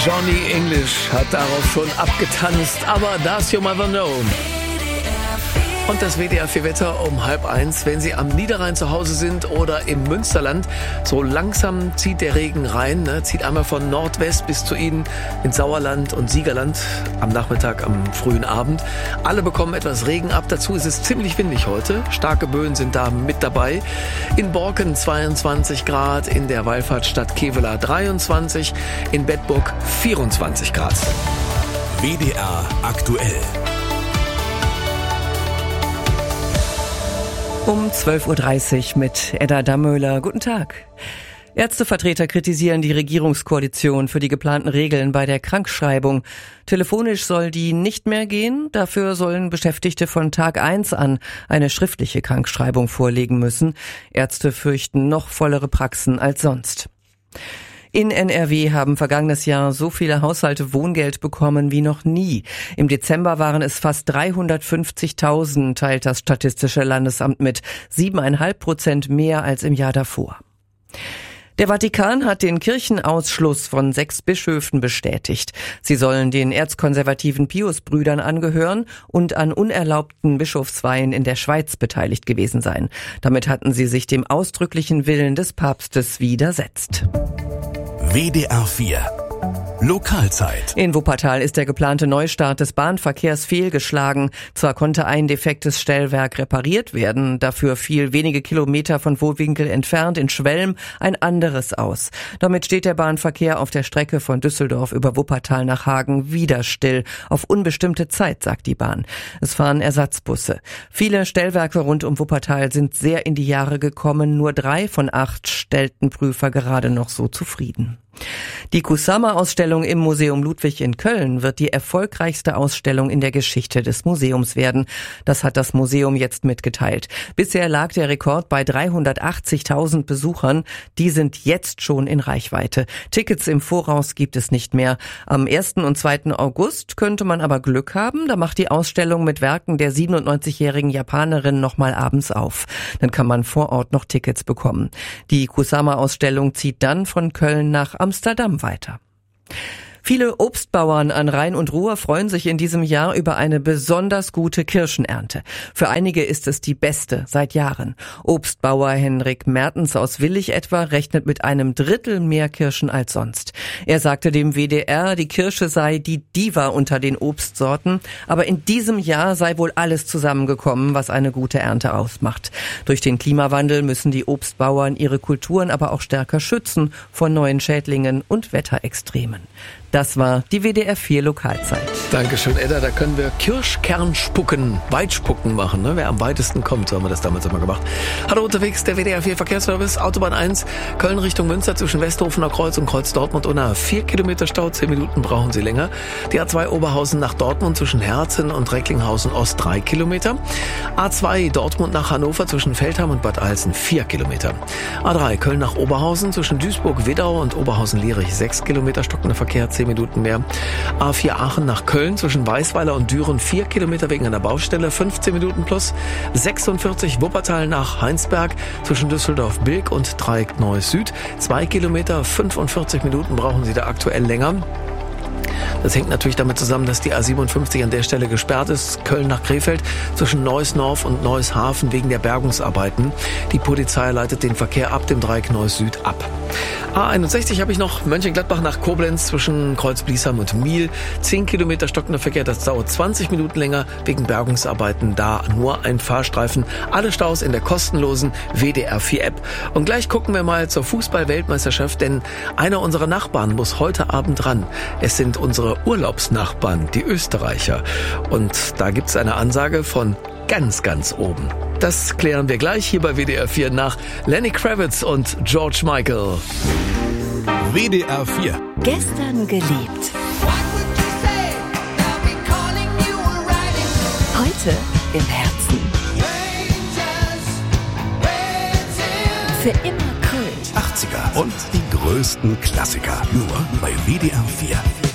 Johnny English hat darauf schon abgetanzt, aber Does Your Mother Know? Und das WDR 4 Wetter um 12:30, wenn Sie am Niederrhein zu Hause sind oder im Münsterland. So langsam zieht der Regen rein, zieht einmal von Nordwest bis zu Ihnen ins Sauerland und Siegerland am Nachmittag, am frühen Abend. Alle bekommen etwas Regen ab. Dazu ist es ziemlich windig heute. Starke Böen sind da mit dabei. In Borken 22 Grad, in der Wallfahrtsstadt Kevela 23, in Bedburg 24 Grad. WDR aktuell. Um 12:30 Uhr mit Edda Dammöhler. Guten Tag. Ärztevertreter kritisieren die Regierungskoalition für die geplanten Regeln bei der Krankschreibung. Telefonisch soll die nicht mehr gehen. Dafür sollen Beschäftigte von Tag 1 an eine schriftliche Krankschreibung vorlegen müssen. Ärzte fürchten noch vollere Praxen als sonst. In NRW haben vergangenes Jahr so viele Haushalte Wohngeld bekommen wie noch nie. Im Dezember waren es fast 350.000, teilt das Statistische Landesamt mit, 7,5% mehr als im Jahr davor. Der Vatikan hat den Kirchenausschluss von 6 Bischöfen bestätigt. Sie sollen den erzkonservativen Piusbrüdern angehören und an unerlaubten Bischofsweihen in der Schweiz beteiligt gewesen sein. Damit hatten sie sich dem ausdrücklichen Willen des Papstes widersetzt. WDR 4 Lokalzeit. In Wuppertal ist der geplante Neustart des Bahnverkehrs fehlgeschlagen. Zwar konnte ein defektes Stellwerk repariert werden, dafür fiel wenige Kilometer von Vohwinkel entfernt in Schwelm ein anderes aus. Damit steht der Bahnverkehr auf der Strecke von Düsseldorf über Wuppertal nach Hagen wieder still. Auf unbestimmte Zeit, sagt die Bahn. Es fahren Ersatzbusse. Viele Stellwerke rund um Wuppertal sind sehr in die Jahre gekommen. Nur 3 von 8 stellten Prüfer gerade noch so zufrieden. Die Kusama-Ausstellung im Museum Ludwig in Köln wird die erfolgreichste Ausstellung in der Geschichte des Museums werden. Das hat das Museum jetzt mitgeteilt. Bisher lag der Rekord bei 380.000 Besuchern. Die sind jetzt schon in Reichweite. Tickets im Voraus gibt es nicht mehr. Am 1. und 2. August könnte man aber Glück haben. Da macht die Ausstellung mit Werken der 97-jährigen Japanerin nochmal abends auf. Dann kann man vor Ort noch Tickets bekommen. Die Kusama-Ausstellung zieht dann von Köln nach Amsterdam weiter. Viele Obstbauern an Rhein und Ruhr freuen sich in diesem Jahr über eine besonders gute Kirschenernte. Für einige ist es die beste seit Jahren. Obstbauer Henrik Mertens aus Willich etwa rechnet mit einem Drittel mehr Kirschen als sonst. Er sagte dem WDR, die Kirsche sei die Diva unter den Obstsorten, aber in diesem Jahr sei wohl alles zusammengekommen, was eine gute Ernte ausmacht. Durch den Klimawandel müssen die Obstbauern ihre Kulturen aber auch stärker schützen vor neuen Schädlingen und Wetterextremen. Das war die WDR 4 Lokalzeit. Dankeschön, Edda. Da können wir Kirschkernspucken, Weitspucken machen. Ne? Wer am weitesten kommt, so haben wir das damals immer gemacht. Hallo unterwegs, der WDR 4 Verkehrsservice. Autobahn 1, Köln Richtung Münster zwischen Westhofener Kreuz und Kreuz Dortmund-Unna. 4 Kilometer Stau, 10 Minuten brauchen Sie länger. Die A2 Oberhausen nach Dortmund zwischen Herzen und Recklinghausen Ost 3 Kilometer. A2 Dortmund nach Hannover zwischen Feldheim und Bad Alsen 4 Kilometer. A3 Köln nach Oberhausen zwischen Duisburg-Wedau und Oberhausen-Lierich 6 Kilometer stockender Verkehr, 10 Minuten mehr. A4 Aachen nach Köln zwischen Weißweiler und Düren 4 Kilometer wegen einer Baustelle, 15 Minuten plus. 46 Wuppertal nach Heinsberg zwischen Düsseldorf-Bilk und Dreieck-Neuss Süd 2 Kilometer, 45 Minuten brauchen Sie da aktuell länger. Das hängt natürlich damit zusammen, dass die A57 an der Stelle gesperrt ist. Köln nach Krefeld zwischen Neuss-Norf und Neuss-Hafen wegen der Bergungsarbeiten. Die Polizei leitet den Verkehr ab dem Dreieck Neuss Süd ab. A61 habe ich noch, Mönchengladbach nach Koblenz zwischen Kreuz-Bliesheim und Miel. 10 Kilometer stockender Verkehr, das dauert 20 Minuten länger wegen Bergungsarbeiten. Da nur ein Fahrstreifen. Alle Staus in der kostenlosen WDR 4 App. Und gleich gucken wir mal zur Fußball-Weltmeisterschaft, denn einer unserer Nachbarn muss heute Abend ran. Es sind unsere Urlaubsnachbarn, die Österreicher. Und da gibt's eine Ansage von ganz, ganz oben. Das klären wir gleich hier bei WDR 4 nach Lenny Kravitz und George Michael. WDR 4 Gestern geliebt. Heute im Herzen. Für immer Köln. 80er und die größten Klassiker. Nur bei WDR 4.